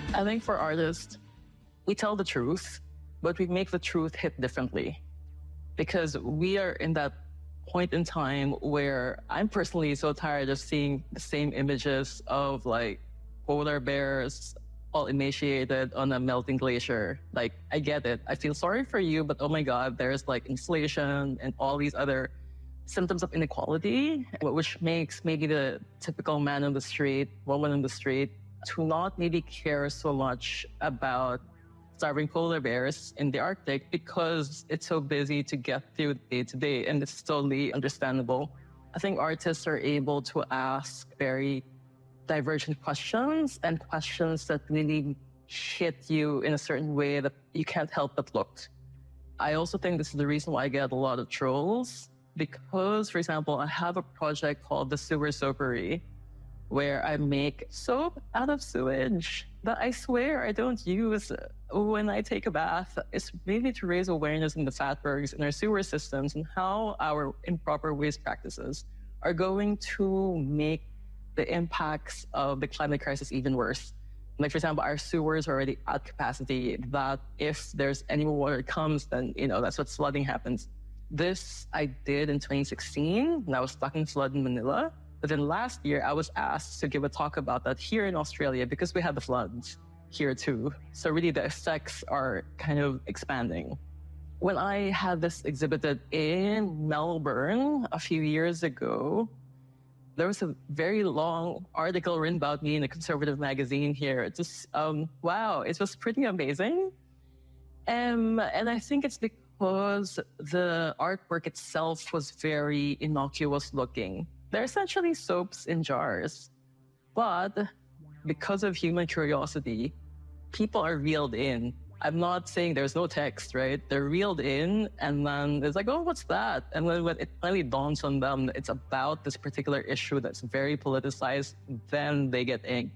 I think for artists, we tell the truth, but we make the truth hit differently because we are in that point in time where I'm personally so tired of seeing the same images of like polar bears all emaciated on a melting glacier. Like, I get it. I feel sorry for you, but oh my God, there's like inflation and all these other symptoms of inequality, which makes maybe the typical man on the street, woman on the street, to not maybe care so much about starving polar bears in the Arctic because it's so busy to get through day to day, and it's totally understandable. I think artists are able to ask very divergent questions and questions that really hit you in a certain way that you can't help but look. I also think this is the reason why I get a lot of trolls because, for example, I have a project called the Sewer Soapery where I make soap out of sewage that I swear I don't use when I take a bath. It's mainly to raise awareness in the fatbergs in our sewer systems and how our improper waste practices are going to make the impacts of the climate crisis even worse. Like, for example, our sewers are already at capacity, that if there's any more water comes, then, that's what flooding happens. This I did in 2016, and I was stuck in flood in Manila. But then last year, I was asked to give a talk about that here in Australia because we had the floods here too. So really the effects are kind of expanding. When I had this exhibited in Melbourne a few years ago, there was a very long article written about me in a conservative magazine here. It just, wow, it was pretty amazing. And I think it's because the artwork itself was very innocuous looking. They're essentially soaps in jars. But because of human curiosity, people are reeled in. I'm not saying there's no text, right? They're reeled in, and then it's like, oh, what's that? And then when it finally dawns on them, it's about this particular issue that's very politicized, then they get angry.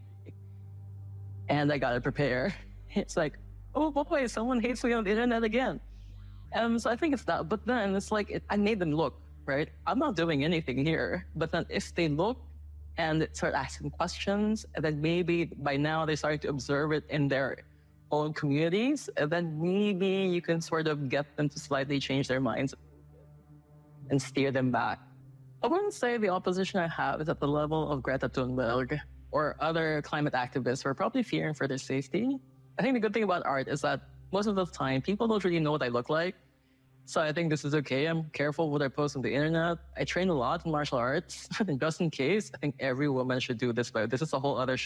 And I gotta prepare. It's like, oh boy, someone hates me on the internet again. So I think it's that. But then it's like, I made them look, right? I'm not doing anything here. But then if they look and start asking questions, and then maybe by now they're starting to observe it in their own communities, and then maybe you can sort of get them to slightly change their minds and steer them back. I wouldn't say the opposition I have is at the level of Greta Thunberg or other climate activists who are probably fearing for their safety. I think the good thing about art is that most of the time, people don't really know what I look like. So I think this is okay. I'm careful what I post on the internet. I train a lot in martial arts. Just in case, I think every woman should do this, but this is a whole other show.